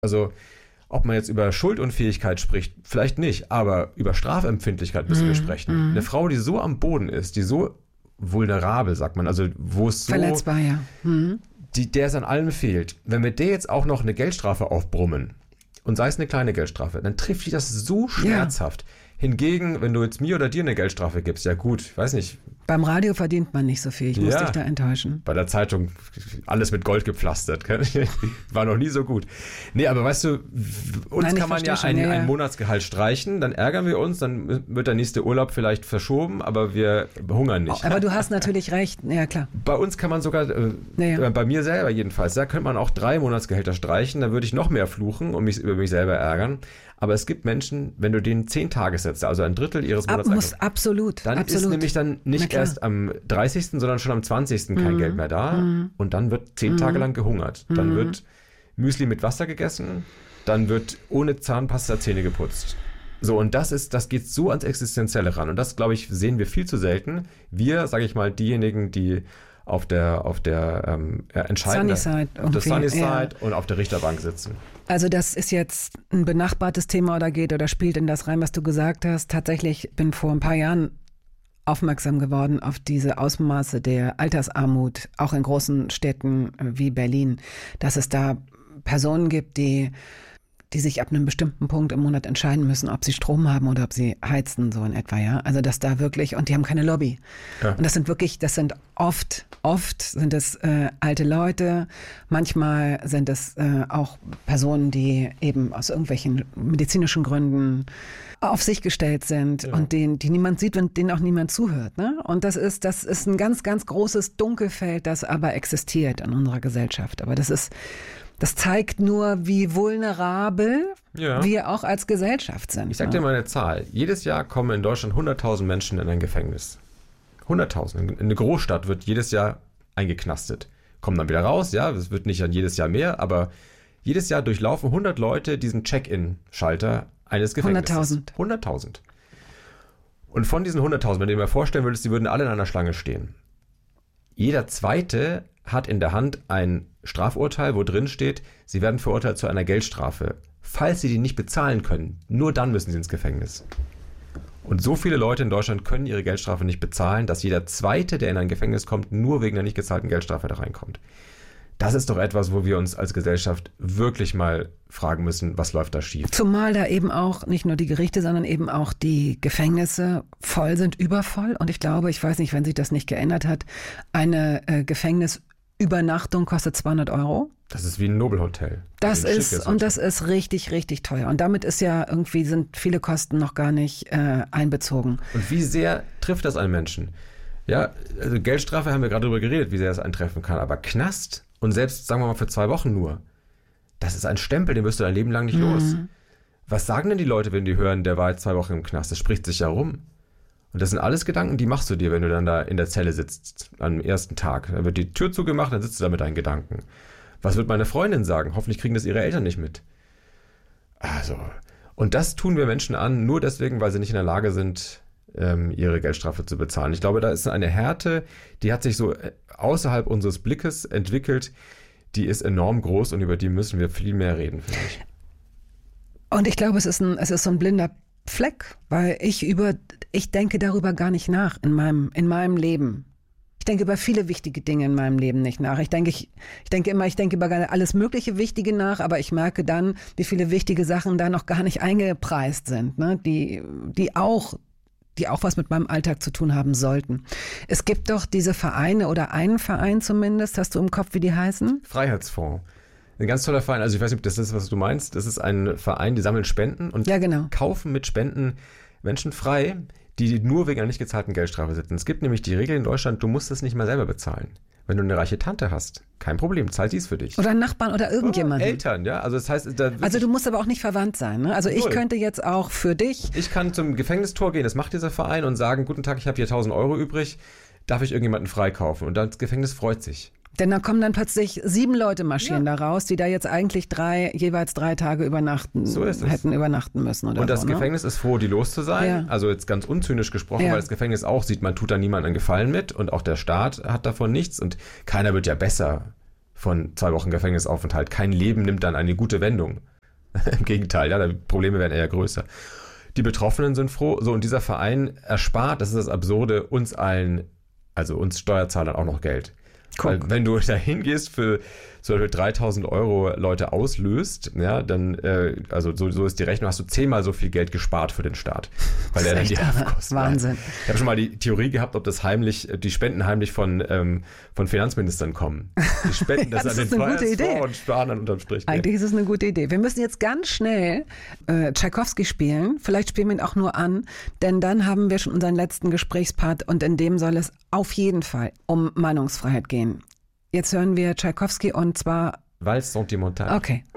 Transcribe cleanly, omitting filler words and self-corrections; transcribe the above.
Also ob man jetzt über Schuldunfähigkeit spricht, vielleicht nicht, aber über Strafempfindlichkeit müssen wir sprechen. Eine Frau, die so am Boden ist, die so vulnerabel, sagt man, also wo es so... Verletzbar, ja. Der es an allem fehlt. Wenn wir der jetzt auch noch eine Geldstrafe aufbrummen, und sei es eine kleine Geldstrafe, dann trifft die das so schmerzhaft. Hingegen, wenn du jetzt mir oder dir eine Geldstrafe gibst, ja gut, ich weiß nicht. Beim Radio verdient man nicht so viel, ich muss dich da enttäuschen. Bei der Zeitung alles mit Gold gepflastert, war noch nie so gut. Nee, aber weißt du, uns kann man ja ein Monatsgehalt streichen, dann ärgern wir uns, dann wird der nächste Urlaub vielleicht verschoben, aber wir hungern nicht. Aber du hast natürlich recht, ja klar. Bei uns kann man sogar, bei mir selber jedenfalls, da könnte man auch 3 Monatsgehälter streichen, dann würde ich noch mehr fluchen und mich über mich selber ärgern. Aber es gibt Menschen, wenn du denen 10 Tage setzt, also ein Drittel ihres Monats, absolut, dann ist nämlich dann nicht erst am 30., sondern schon am 20. kein Geld mehr da und dann wird 10 Tage lang gehungert. Dann wird Müsli mit Wasser gegessen, dann wird ohne Zahnpasta Zähne geputzt. So, und das geht so ans Existenzielle ran. Und das, glaube ich, sehen wir viel zu selten. Wir, sage ich mal, diejenigen, die auf der entscheidenden Sunnyside und auf der Richterbank sitzen. Also das ist jetzt ein benachbartes Thema oder spielt in das rein, was du gesagt hast. Tatsächlich bin vor ein paar Jahren aufmerksam geworden auf diese Ausmaße der Altersarmut, auch in großen Städten wie Berlin, dass es da Personen gibt, die sich ab einem bestimmten Punkt im Monat entscheiden müssen, ob sie Strom haben oder ob sie heizen, so in etwa, ja. Also dass da wirklich, und die haben keine Lobby. Ja. Und das sind oft sind es alte Leute, manchmal sind es auch Personen, die eben aus irgendwelchen medizinischen Gründen auf sich gestellt sind und die niemand sieht und denen auch niemand zuhört. Ne? Und das ist ein ganz, ganz großes Dunkelfeld, das aber existiert in unserer Gesellschaft. Aber das zeigt nur, wie vulnerabel wir auch als Gesellschaft sind. Ich sag dir mal eine Zahl. Jedes Jahr kommen in Deutschland 100.000 Menschen in ein Gefängnis. 100.000. In eine Großstadt wird jedes Jahr eingeknastet. Kommen dann wieder raus, ja, es wird nicht an jedes Jahr mehr, aber jedes Jahr durchlaufen 100 Leute diesen Check-in-Schalter eines Gefängnisses. 100.000. Und von diesen 100.000, wenn du dir mal vorstellen würdest, die würden alle in einer Schlange stehen. Jeder Zweite hat in der Hand ein Strafurteil, wo drin steht, sie werden verurteilt zu einer Geldstrafe. Falls sie die nicht bezahlen können, nur dann müssen sie ins Gefängnis. Und so viele Leute in Deutschland können ihre Geldstrafe nicht bezahlen, dass jeder Zweite, der in ein Gefängnis kommt, nur wegen der nicht gezahlten Geldstrafe da reinkommt. Das ist doch etwas, wo wir uns als Gesellschaft wirklich mal fragen müssen, was läuft da schief. Zumal da eben auch nicht nur die Gerichte, sondern eben auch die Gefängnisse voll sind, übervoll. Und ich glaube, ich weiß nicht, wenn sich das nicht geändert hat, eine Gefängnisübernachtung kostet 200 €. Das ist wie ein Nobelhotel. Das ist richtig, richtig teuer. Und damit sind viele Kosten noch gar nicht einbezogen. Und wie sehr trifft das einen Menschen? Ja, also Geldstrafe haben wir gerade darüber geredet, wie sehr es einen treffen kann. Aber Knast und selbst, sagen wir mal, für 2 Wochen nur, das ist ein Stempel, den wirst du dein Leben lang nicht los. Was sagen denn die Leute, wenn die hören, der war jetzt 2 Wochen im Knast? Das spricht sich ja rum. Und das sind alles Gedanken, die machst du dir, wenn du dann da in der Zelle sitzt, am ersten Tag. Dann wird die Tür zugemacht, dann sitzt du da mit deinen Gedanken. Was wird meine Freundin sagen? Hoffentlich kriegen das ihre Eltern nicht mit. Also, und das tun wir Menschen an, nur deswegen, weil sie nicht in der Lage sind, ihre Geldstrafe zu bezahlen. Ich glaube, da ist eine Härte, die hat sich so außerhalb unseres Blickes entwickelt, die ist enorm groß und über die müssen wir viel mehr reden, finde ich. Und ich glaube, es ist so ein blinder Fleck, weil ich denke darüber gar nicht nach in meinem Leben. Ich denke über viele wichtige Dinge in meinem Leben nicht nach. Ich denke über alles mögliche Wichtige nach, aber ich merke dann, wie viele wichtige Sachen da noch gar nicht eingepreist sind, ne? Die auch was mit meinem Alltag zu tun haben sollten. Es gibt doch diese Vereine oder einen Verein zumindest, hast du im Kopf, wie die heißen? Freiheitsfonds. Ein ganz toller Verein. Also ich weiß nicht, ob das ist, was du meinst. Das ist ein Verein, die sammeln Spenden und kaufen mit Spenden Menschen frei, die nur wegen einer nicht gezahlten Geldstrafe sitzen. Es gibt nämlich die Regel in Deutschland, du musst es nicht mal selber bezahlen. Wenn du eine reiche Tante hast, kein Problem, zahlt dies für dich. Oder einen Nachbarn oder irgendjemanden. Eltern, ja. Also das heißt, also du musst aber auch nicht verwandt sein. Ne? Also ich könnte jetzt auch für dich... Ich kann zum Gefängnistor gehen, das macht dieser Verein, und sagen, guten Tag, ich habe hier 1.000 € übrig, darf ich irgendjemanden freikaufen? Und das Gefängnis freut sich. Denn dann kommen dann plötzlich 7 Leute marschieren da raus, die da jetzt eigentlich jeweils 3 Tage hätten übernachten müssen. Oder und das Gefängnis ist froh, die los zu sein. Ja. Also jetzt ganz unzynisch gesprochen, weil das Gefängnis auch sieht, man tut da niemandem einen Gefallen mit und auch der Staat hat davon nichts und keiner wird ja besser von 2 Wochen Gefängnisaufenthalt. Kein Leben nimmt dann eine gute Wendung. Im Gegenteil, ja, die Probleme werden eher größer. Die Betroffenen sind froh. So, und dieser Verein erspart, das ist das Absurde, uns allen, also uns Steuerzahlern auch noch Geld. Weil wenn du da hingehst für zum Beispiel 3.000 € Leute auslöst, ja, dann, also so ist die Rechnung, hast du 10-mal so viel Geld gespart für den Staat. Weil er dann die Haftkosten hat. Wahnsinn. Ich habe schon mal die Theorie gehabt, ob das die Spenden heimlich von Finanzministern kommen. Die spenden das an den Feuerwehrfonds und sparen dann unterm Strich. Eigentlich ist es eine gute Idee. Wir müssen jetzt ganz schnell Tschaikowski spielen. Vielleicht spielen wir ihn auch nur an, denn dann haben wir schon unseren letzten Gesprächspart und in dem soll es auf jeden Fall um Meinungsfreiheit gehen. Jetzt hören wir Tschaikowski und zwar Valse sentimentale. Okay.